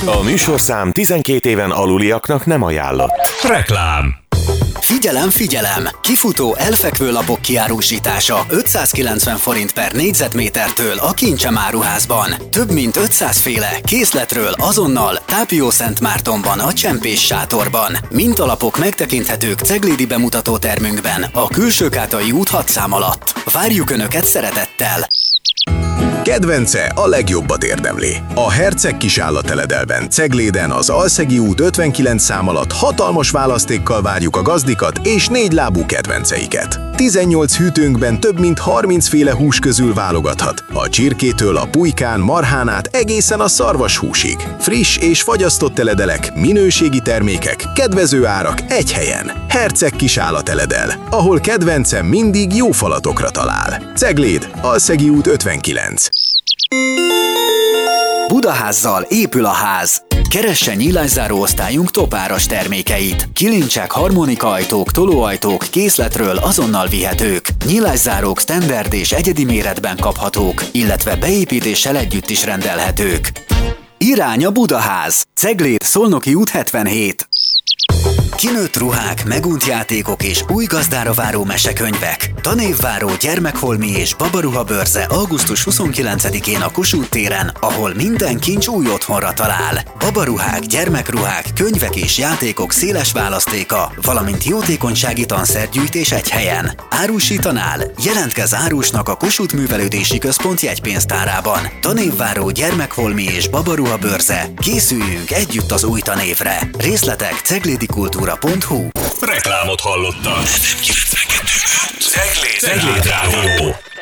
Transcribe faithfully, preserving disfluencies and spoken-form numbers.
A műsorszám tizenkét éven aluliaknak nem ajánlott. Reklám. Figyelem, figyelem! Kifutó elfekvő lapok kiárusítása ötszázkilencven forint per négyzetmétertől a Kincsem áruházban. Több mint ötszáz féle készletről azonnal Tápiószentmártonban a Csempés sátorban. Mintalapok megtekinthetők ceglédi bemutatótermünkben a Külsőkátai út hat szám alatt. Várjuk Önöket szeretettel! Kedvence a legjobbat érdemli. A Herceg Kisállateledelben, Cegléden, az Alszegi út ötvenkilenc szám alatt hatalmas választékkal várjuk a gazdikat és négy lábú kedvenceiket. tizennyolc hűtőnkben több mint harminc féle hús közül válogathat. A csirkétől a pulykán, marhán át egészen a szarvashúsig. Friss és fagyasztott teledelek, minőségi termékek, kedvező árak egy helyen. Herceg Kisállateledel, ahol kedvence mindig jó falatokra talál. Cegléd, Alszegi út ötvenkilenc. Budaházzal épül a ház. Keresse nyílászáró osztályunk topáras termékeit. Kilincsek, harmonikaajtók, tolóajtók készletről azonnal vihetők. Nyílászárók standard és egyedi méretben kaphatók, illetve beépítéssel együtt is rendelhetők. Irány a Budaház. Cegléd, Szolnoki út hetvenhét. Kinőtt ruhák, megunt játékok és új gazdára váró mesekönyvek. Tanévváró gyermekholmi és babaruha bőrze augusztus huszonkilencedikén a Kossuth téren, ahol minden kincs új otthonra talál. Babaruhák, gyermekruhák, könyvek és játékok széles választéka, valamint jótékonysági tanszergyűjtés egy helyen. Árusítanál? Jelentkezz árusnak a Kossuth Művelődési Központ jegypénztárában. Tanévváró gyermekholmi és babaruha bőrze. Készüljünk együtt az új tanévre. Részletek ceglédikultúra pont hu. Reklámot hallottak. Cegléd Rádió.